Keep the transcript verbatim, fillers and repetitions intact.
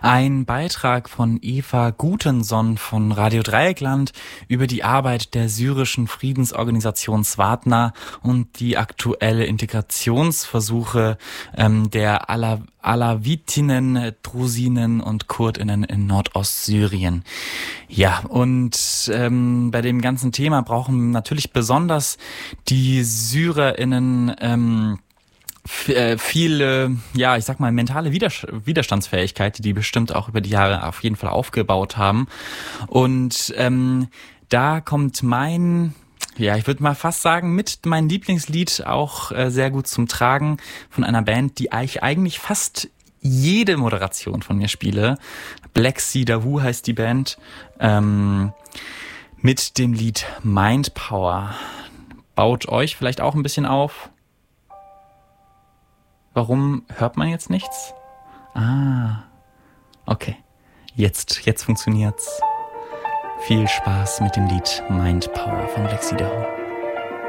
Ein Beitrag von Eva Gutenson von Radio Dreieckland über die Arbeit der syrischen Friedensorganisation Swatna und die aktuelle Integrationsversuche ähm, der Ala- Alawitinnen, Drusinen und Kurdinnen in Nordostsyrien. Ja, und ähm, bei dem ganzen Thema brauchen natürlich besonders die SyrerInnen ähm, viele, ja, ich sag mal, mentale Widerstandsfähigkeit, die die bestimmt auch über die Jahre auf jeden Fall aufgebaut haben. Und ähm, da kommt mein, ja, ich würde mal fast sagen, mit mein Lieblingslied auch äh, sehr gut zum Tragen von einer Band, die ich eigentlich fast jede Moderation von mir spiele. Black Sea Dahu heißt die Band, ähm, mit dem Lied Mind Power. Baut euch vielleicht auch ein bisschen auf. Warum hört man jetzt nichts? Ah, okay. Jetzt, jetzt funktioniert's. Viel Spaß mit dem Lied Mind Power von Black Sea Dahu.